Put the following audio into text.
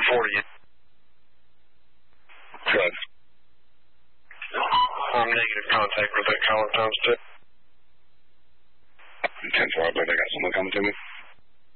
1040. Good. I'm negative contact with that caller times 2. 10-4, I believe I got someone coming to me.